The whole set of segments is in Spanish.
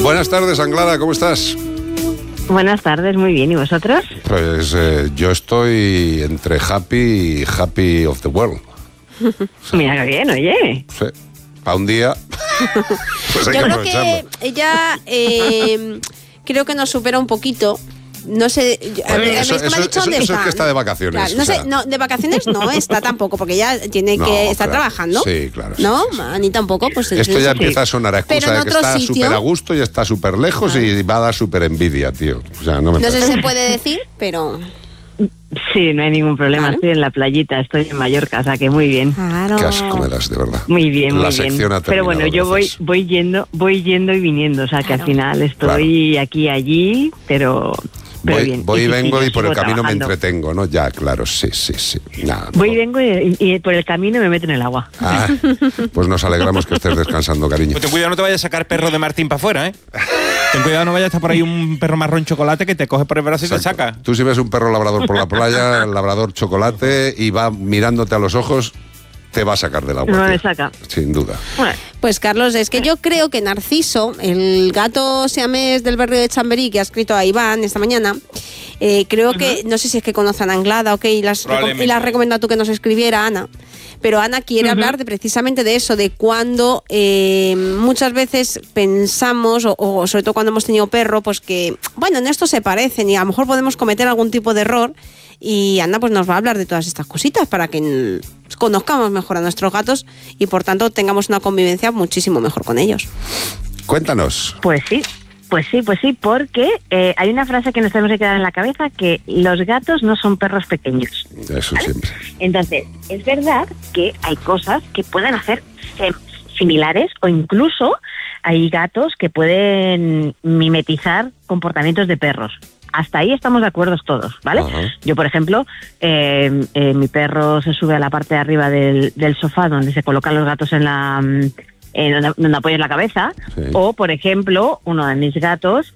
Buenas tardes, Anglada, ¿cómo estás? Buenas tardes, muy bien. ¿Y vosotros? Pues yo estoy entre happy of the world. Mira qué bien, oye. Sí, para un día, pues hay Yo que creo aprovecharlo. que ella creo que nos supera un poquito. No sé, Bueno, me ha eso dicho dónde es está. que está de vacaciones. Claro, no o sea. sé, no, de vacaciones no está tampoco, porque ella tiene No, que estar claro. trabajando. Sí, claro. ¿No? Sí. Ni tampoco, pues Esto ya sí. empieza a sonar a Pero excusa en de que otro está sitio- súper a gusto y está súper lejos y va a dar súper envidia, tío. O sea, no me No sé parece. si se puede decir, pero... Sí, no hay ningún problema. Claro. Estoy en la playita, estoy en Mallorca, o sea que muy bien. Claro. Qué asco me das, de verdad. Muy bien, La muy sección bien. ha Pero bueno, terminado, yo gracias. voy yendo y viniendo, o sea que Claro. al final estoy aquí y allí, pero bien. Voy y sí, vengo yo y por el sigo camino me trabajando. entretengo, ¿no? Ya, claro, sí. Nada, Voy y no. vengo y por el camino me meto en el agua. Ah, pues nos alegramos que estés descansando, cariño. Pues ten cuidado, no te vayas a sacar perro de Martín para afuera, ¿eh? Ten cuidado, no vayas a estar por ahí un perro marrón chocolate que te coge por el brazo y te Exacto. saca. Tú si ves un perro labrador por la playa, labrador chocolate, y va mirándote a los ojos, te va a sacar del agua. No tío. me saca. Sin duda. Bueno, Pues Carlos, es que yo creo que Narciso, el gato siamés del barrio de Chamberí que ha escrito a Iván esta mañana, creo que, no sé si es que conocen a Anglada o qué, y las Probablemente. has recomendado tú que nos escribiera Ana, pero Ana quiere hablar precisamente de eso, de cuando muchas veces pensamos, o sobre todo cuando hemos tenido perro, pues que, bueno, en esto se parecen y a lo mejor podemos cometer algún tipo de error, y Ana pues nos va a hablar de todas estas cositas para que conozcamos mejor a nuestros gatos y por tanto tengamos una convivencia muchísimo mejor con ellos. Cuéntanos. pues sí, porque hay una frase que nos tenemos que quedar en la cabeza, que los gatos no son perros pequeños. Eso siempre. Entonces, es verdad que hay cosas que pueden hacer similares, o incluso hay gatos que pueden mimetizar comportamientos de perros. Hasta ahí estamos de acuerdo todos, ¿vale? Ajá. Yo, por ejemplo, mi perro se sube a la parte de arriba del sofá donde se colocan los gatos donde apoyan la cabeza, Sí. o, por ejemplo, uno de mis gatos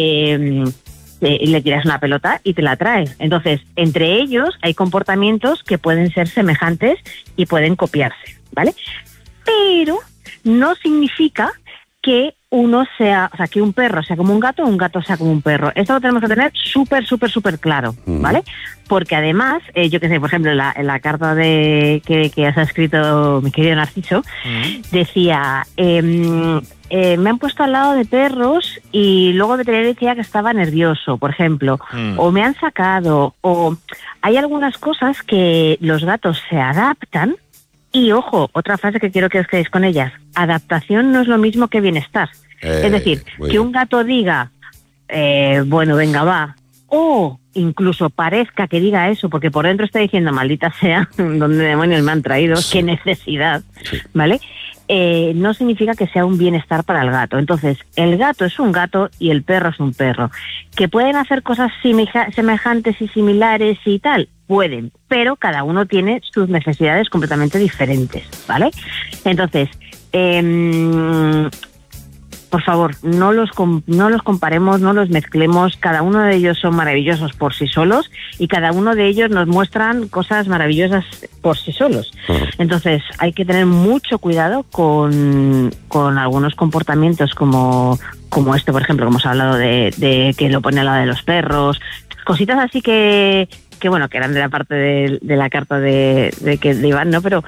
le tiras una pelota y te la trae. Entonces, entre ellos hay comportamientos que pueden ser semejantes y pueden copiarse, ¿vale? Pero no significa que que un perro sea como un gato o un gato sea como un perro. Esto lo tenemos que tener súper claro, ¿vale? Porque además, yo qué sé, por ejemplo, en la carta que has escrito mi querido Narciso, decía, me han puesto al lado de perros y luego el veterinario decía que estaba nervioso, por ejemplo, o me han sacado, o hay algunas cosas que los gatos se adaptan. Y ojo, otra frase que quiero que os quedéis con ellas: adaptación no es lo mismo que bienestar. Es decir, muy que bien. un gato diga, bueno, venga, va, o incluso parezca que diga eso, porque por dentro está diciendo, maldita sea, ¿dónde demonios me han traído? Sí. ¡Qué necesidad! Sí. ¿Vale? No significa que sea un bienestar para el gato. Entonces, el gato es un gato y el perro es un perro. ¿Que pueden hacer cosas semejantes y similares y tal? Pueden, pero cada uno tiene sus necesidades completamente diferentes, ¿vale? Entonces, por favor, no los comparemos, no los mezclemos. Cada uno de ellos son maravillosos por sí solos y cada uno de ellos nos muestran cosas maravillosas por sí solos. Entonces, hay que tener mucho cuidado con algunos comportamientos como este, por ejemplo, como hemos hablado de que lo pone al lado de los perros, cositas así que bueno, que eran de la parte de la carta de Iván, ¿no? Pero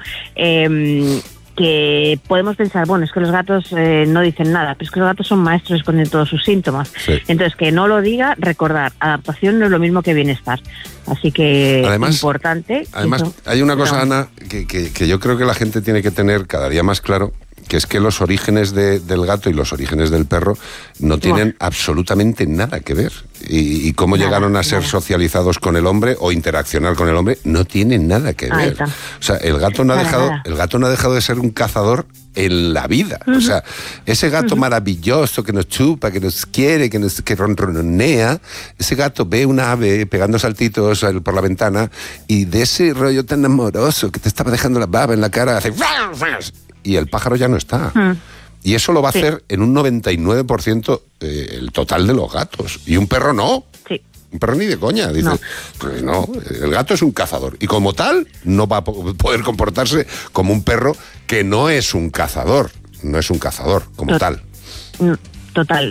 que podemos pensar, bueno, es que los gatos no dicen nada, pero es que los gatos son maestros de esconder todos sus síntomas. Sí. Entonces, que no lo diga, recordar, adaptación no es lo mismo que bienestar. Así que Además, importante. Además, eso. hay una cosa, No. Ana, que yo creo que la gente tiene que tener cada día más claro, que es que los orígenes del gato y los orígenes del perro no tienen absolutamente nada que ver. Y cómo Nada, llegaron a ser nada. socializados con el hombre o interaccionar con el hombre no tienen nada que Ahí ver. está. O sea, el gato no ha Nada. dejado de ser un cazador en la vida. O sea, ese gato maravilloso que nos chupa, que nos quiere, que ronronea, ese gato ve un ave pegando saltitos por la ventana y de ese rollo tan amoroso que te estaba dejando la baba en la cara, hace... y el pájaro ya no está. Y eso lo va a hacer en un 99% el total de los gatos. Y un perro no. Sí. Un perro ni de coña. Dice, No. pues no, el gato es un cazador. Y como tal, no va a poder comportarse como un perro que no es un cazador. No es un cazador como tal. Total.